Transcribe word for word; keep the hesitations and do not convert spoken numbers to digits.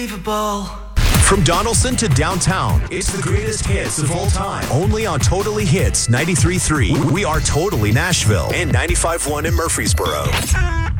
From Donaldson to downtown, it's the greatest hits of all time. Only on Totally Hits ninety-three point three. We are Totally Nashville and ninety-five point one in Murfreesboro.